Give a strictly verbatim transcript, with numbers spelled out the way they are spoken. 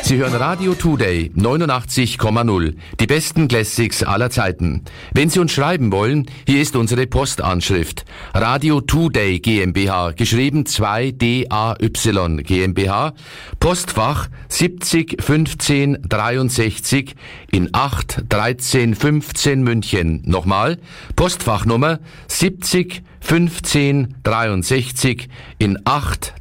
Sie hören Radio Today neunundachtzig Komma null, die besten Classics aller Zeiten. Wenn Sie uns schreiben wollen, hier ist unsere Postanschrift. Radio Today GmbH, geschrieben zwei D A Y GmbH, Postfach siebzig fünfzehn dreiundsechzig in acht dreizehn fünfzehn München. Nochmal, Postfachnummer siebzig fünfzehn dreiundsechzig in acht